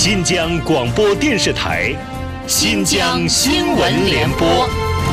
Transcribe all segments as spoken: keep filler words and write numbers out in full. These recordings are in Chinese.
新疆广播电视台新疆新闻联播。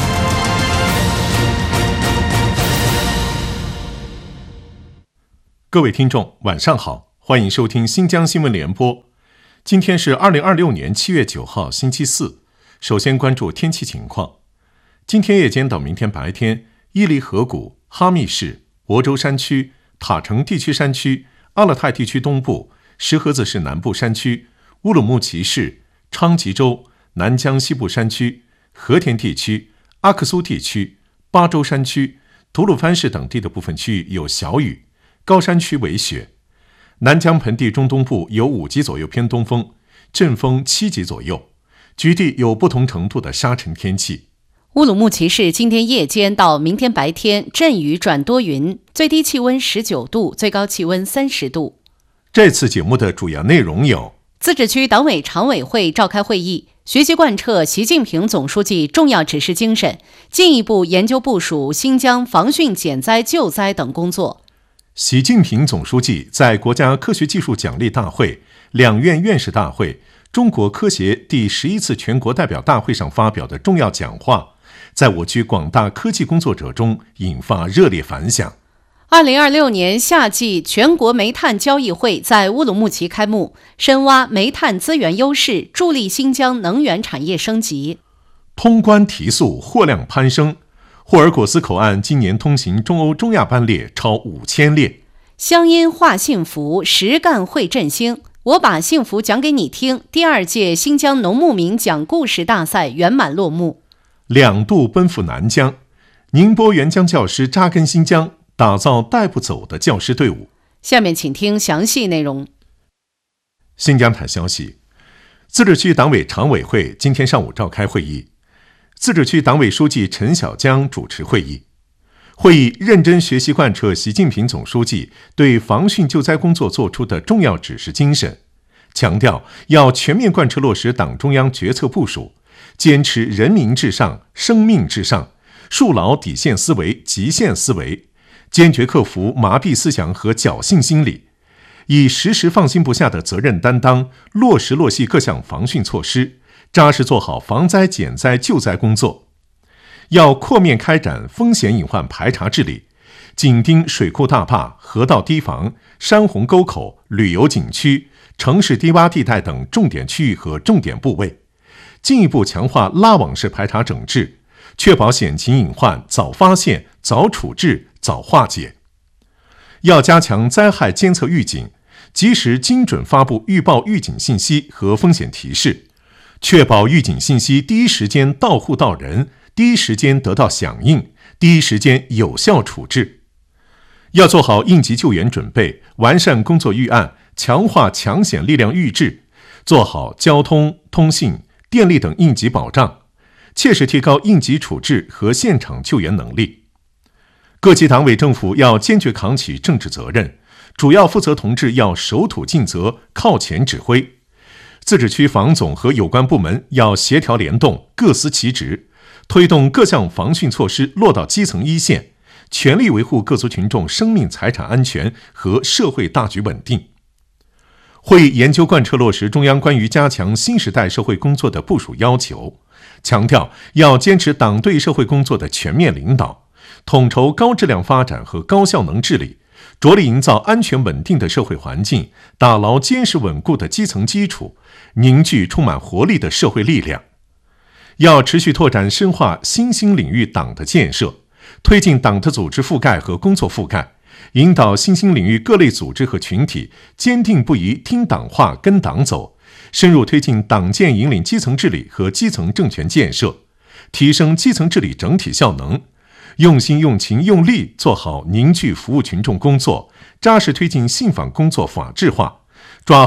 各位听众晚上好，欢迎收听新疆新闻联播。今天是二零二六年七月九号星期四。首先关注天气情况。今天夜间到明天白天，伊犁河谷、哈密市、亳州山区、塔城地区山区、阿勒泰地区东部、石河子市南部山区、乌鲁木齐市、昌吉州、南疆西部山区、和田地区、阿克苏地区、巴州山区、吐鲁番市等地的部分区域有小雨，高山区为雪。南疆盆地中东部有五级左右偏东风，阵风七级左右，局地有不同程度的沙尘天气。 乌鲁木齐市今天夜间到明天白天阵雨转多云，最低气温十九度，最高气温三十度。 这次节目的主要内容有： 自治区党委常委会召开会议，学习贯彻习近平总书记重要指示精神，进一步研究部署新疆防汛减灾救灾等工作。 习近平总书记在国家科学技术奖励大会、两院院士大会、中国科协第十一次全国代表大会上发表的重要讲话，在我区广大科技工作者中引发热烈反响。 二零二六年夏季全国煤炭交易会在乌鲁木齐开幕，深挖煤炭资源优势，助力新疆能源产业升级。 通关提速，货量攀升。霍尔果斯口岸今年通行中欧中亚班列超五千列。 乡音话幸福，实干会振兴。我把幸福讲给你听。第二届新疆农牧民讲故事大赛圆满落幕。 两度奔赴南疆，宁波援疆教师扎根新疆，打造带不走的教师队伍。 下面请听详细内容。 新疆台消息，自治区党委常委会今天上午召开会议，自治区党委书记陈小江主持会议。会议认真学习贯彻习近平总书记对防汛救灾工作作出的重要指示精神，强调要全面贯彻落实党中央决策部署，坚持人民至上、生命至上，树牢底线思维、极限思维，坚决克服麻痹思想和侥幸心理，以时时放心不下的责任担当，落实落细各项防汛措施，扎实做好防灾减灾救灾工作。要扩面开展风险隐患排查治理，紧盯水库大坝、河道堤防、山洪沟口、旅游景区、城市低洼地带等重点区域和重点部位，进一步强化拉网式排查整治，确保险情隐患早发现、早处置、早化解。要加强灾害监测预警，及时精准发布预报预警信息和风险提示，确保预警信息第一时间到户到人，第一时间得到响应，第一时间有效处置。要做好应急救援准备，完善工作预案，强化抢险力量预置，做好交通、通信、电力等应急保障，切实提高应急处置和现场救援能力。各级党委政府要坚决扛起政治责任，主要负责同志要守土尽责，靠前指挥。自治区防总和有关部门要协调联动，各司其职，推动各项防汛措施落到基层一线，全力维护各族群众生命财产安全和社会大局稳定。会议研究贯彻落实中央关于加强新时代社会工作的部署要求，强调要坚持党对社会工作的全面领导，统筹高质量发展和高效能治理，着力营造安全稳定的社会环境，打牢坚实稳固的基层基础，凝聚充满活力的社会力量。要持续拓展深化新兴领域党的建设，推进党的组织覆盖和工作覆盖，引导新兴领域各类组织和群体坚定不移听党话跟党走，深入推进党建引领基层治理和基层政权建设，提升基层治理整体效能，用心用情用力做好凝聚服务群众工作，扎实推进信访工作法治化，